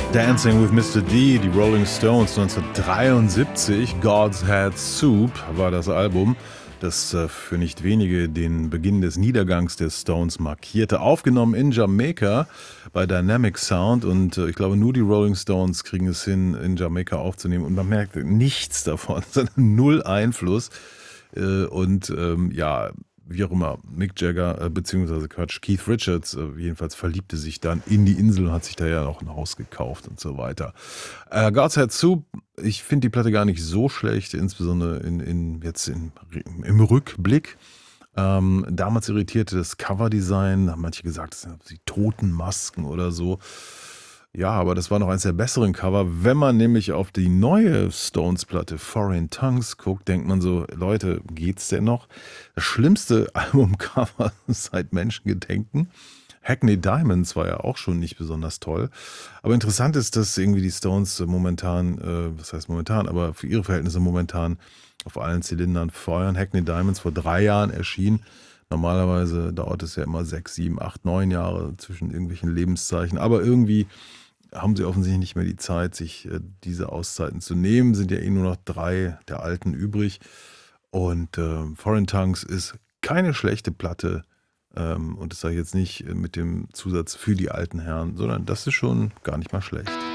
Dancing with Mr. D, die Rolling Stones 1973, God's Had Soup war das Album, das für nicht wenige den Beginn des Niedergangs der Stones markierte. Aufgenommen in Jamaika bei Dynamic Sound und ich glaube nur die Rolling Stones kriegen es hin, in Jamaika aufzunehmen und man merkt nichts davon, sondern null Einfluss ja, wie auch immer, Mick Jagger, beziehungsweise Quatsch, Keith Richards, jedenfalls verliebte sich dann in die Insel und hat sich da ja auch ein Haus gekauft und so weiter. God's Had Soup, ich finde die Platte gar nicht so schlecht, insbesondere im Rückblick. Damals irritierte das Coverdesign, da haben manche gesagt, das sind die Totenmasken oder so. Ja, aber das war noch eines der besseren Cover. Wenn man nämlich auf die neue Stones-Platte Foreign Tongues guckt, denkt man so, Leute, geht's denn noch? Das schlimmste Albumcover seit Menschengedenken. Hackney Diamonds war ja auch schon nicht besonders toll. Aber interessant ist, dass irgendwie die Stones momentan, was heißt momentan, aber für ihre Verhältnisse momentan auf allen Zylindern feuern. Hackney Diamonds vor 3 Jahren erschien. Normalerweise dauert es ja immer 6, 7, 8, 9 Jahre zwischen irgendwelchen Lebenszeichen. Aber irgendwie haben sie offensichtlich nicht mehr die Zeit, sich diese Auszeiten zu nehmen. Sind ja nur noch 3 der alten übrig. Und Foreign Tongues ist keine schlechte Platte. Und das sage ich jetzt nicht mit dem Zusatz für die alten Herren, sondern das ist schon gar nicht mal schlecht.